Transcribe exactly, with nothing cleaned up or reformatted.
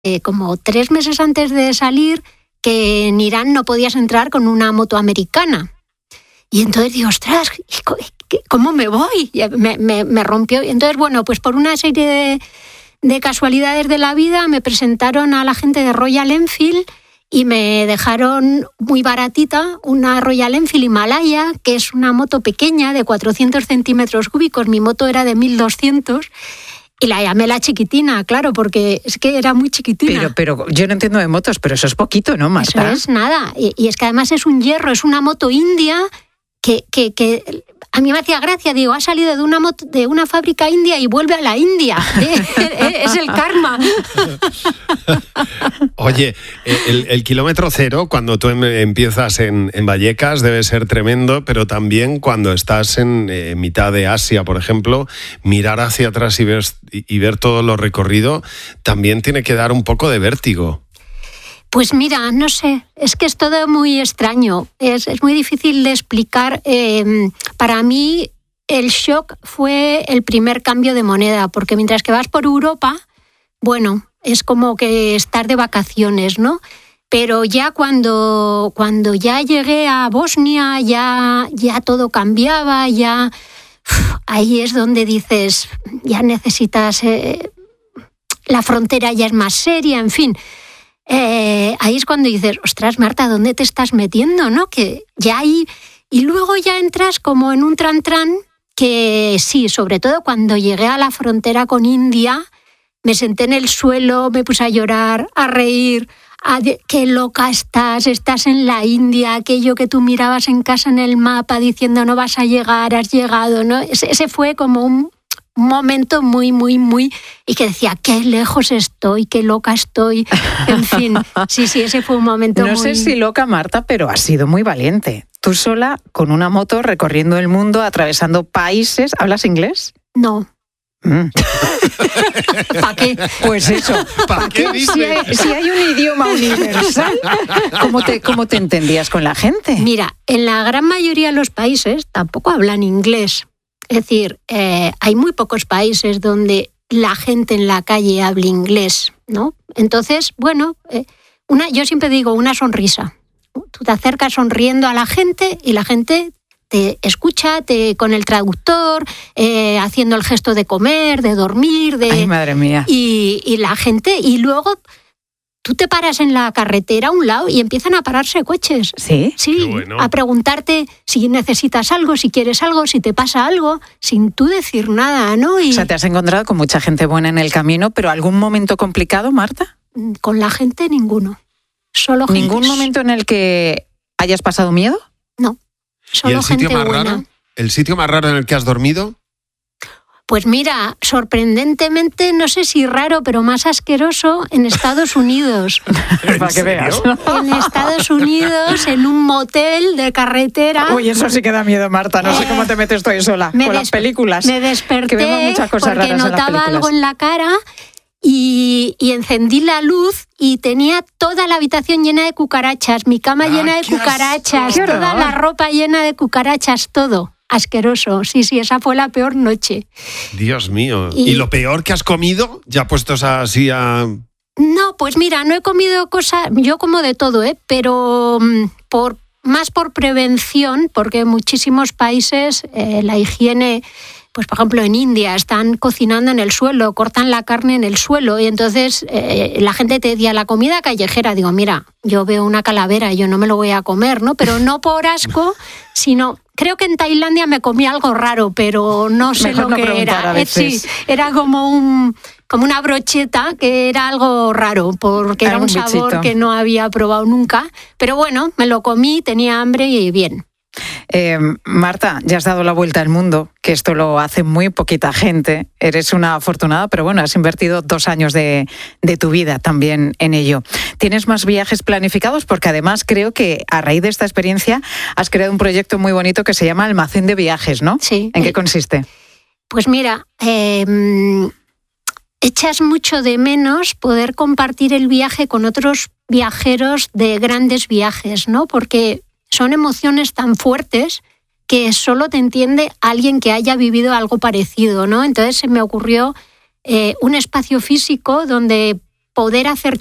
eh, como tres meses antes de salir, que en Irán no podías entrar con una moto americana. Y entonces digo, ostras, ¿cómo me voy? Me, me, me rompió. Y entonces, bueno, pues por una serie de, de casualidades de la vida me presentaron a la gente de Royal Enfield y me dejaron muy baratita una Royal Enfield Himalaya, que es una moto pequeña de cuatrocientos centímetros cúbicos. Mi moto era de mil doscientos. Y la llamé la chiquitina, claro, porque es que era muy chiquitina. Pero, pero yo no entiendo de motos, pero eso es poquito, ¿no, Marta? Eso es nada. Y, y es que además es un hierro, es una moto india que, que, que a mí me hacía gracia. Digo, ha salido de una moto, de una fábrica india y vuelve a la India. Es el karma. Oye, el, el kilómetro cero, cuando tú empiezas en, en Vallecas, debe ser tremendo, pero también cuando estás en eh, mitad de Asia, por ejemplo, mirar hacia atrás y ver, y, y ver todo lo recorrido, también tiene que dar un poco de vértigo. Pues mira, no sé, es que es todo muy extraño, es, es muy difícil de explicar. Eh, para mí el shock fue el primer cambio de moneda, porque mientras que vas por Europa, bueno, es como que estar de vacaciones, ¿no? Pero ya cuando, cuando ya llegué a Bosnia, ya, ya todo cambiaba, ya uf, ahí es donde dices, ya necesitas, eh, la frontera ya es más seria, en fin. Eh, ahí es cuando dices, ostras, Marta, ¿dónde te estás metiendo? ¿No? Que ya hay... Y luego ya entras como en un tran-tran que sí, sobre todo cuando llegué a la frontera con India, me senté en el suelo, me puse a llorar, a reír, a de, qué loca estás, estás en la India, aquello que tú mirabas en casa en el mapa diciendo no vas a llegar, has llegado, ¿no? Ese, ese fue como un... un momento muy, muy, muy... Y que decía, qué lejos estoy, qué loca estoy. En fin, sí, sí, ese fue un momento no muy... No sé si loca, Marta, pero has sido muy valiente. Tú sola, con una moto, recorriendo el mundo, atravesando países... ¿Hablas inglés? No. Mm. ¿Para qué? Pues eso. ¿Para qué dices? Si hay, si hay un idioma universal, ¿cómo te, ¿cómo te entendías con la gente? Mira, en la gran mayoría de los países tampoco hablan inglés. Es decir, eh, hay muy pocos países donde la gente en la calle hable inglés, ¿no? Entonces, bueno, eh, una, yo siempre digo una sonrisa. Tú te acercas sonriendo a la gente y la gente te escucha te, con el traductor, eh, haciendo el gesto de comer, de dormir, de... Ay, madre mía. Y, y la gente, y luego... Tú te paras en la carretera a un lado y empiezan a pararse coches. ¿Sí? Sí, bueno. A preguntarte si necesitas algo, si quieres algo, si te pasa algo, sin tú decir nada, ¿no? Y o sea, te has encontrado con mucha gente buena en el camino, pero ¿algún momento complicado, Marta? Con la gente ninguno. Solo gente... ¿Ningún momento en el que hayas pasado miedo? No, solo ¿Y el sitio gente más buena. raro? ¿El sitio más raro en el que has dormido? Pues mira, sorprendentemente, no sé si raro, pero más asqueroso, en Estados Unidos. Para que veas. En Estados Unidos, en un motel de carretera. Uy, eso sí que da miedo, Marta. No sé cómo te metes tú ahí sola me con las películas. Me desperté que vemos muchas cosas porque raras en las notaba películas. algo en la cara y, y encendí la luz y tenía toda la habitación llena de cucarachas, mi cama Ah, llena de qué cucarachas, asco. toda la ropa llena de cucarachas, todo. Asqueroso, sí, sí, esa fue la peor noche. Dios mío. Y- ¿Y lo peor que has comido? Ya puestos así a... No, pues mira, no he comido cosas, yo como de todo, ¿eh? Pero mm, por, más por prevención, porque en muchísimos países eh, la higiene, pues por ejemplo en India están cocinando en el suelo, cortan la carne en el suelo y entonces eh, la gente te decía la comida callejera, digo, mira, yo veo una calavera, yo no me lo voy a comer, ¿no? Pero no por asco, sino... Creo que en Tailandia me comí algo raro, pero no sé Mejor lo no que preguntar era. a veces. Sí, era como un como una brocheta que era algo raro, porque era Algún un sabor bichito. que no había probado nunca. Pero bueno, me lo comí, tenía hambre y bien. Eh, Marta, ya has dado la vuelta al mundo, que esto lo hace muy poquita gente. Eres una afortunada, pero bueno, has invertido dos años de, de tu vida también en ello. ¿Tienes más viajes planificados? Porque además creo que a raíz de esta experiencia has creado un proyecto muy bonito que se llama Almacén de Viajes, ¿no? Sí. ¿En qué consiste? Pues mira, eh, echas mucho de menos poder compartir el viaje con otros viajeros de grandes viajes, ¿no? Porque son emociones tan fuertes que solo te entiende alguien que haya vivido algo parecido, ¿no? Entonces se me ocurrió eh, un espacio físico donde poder hacer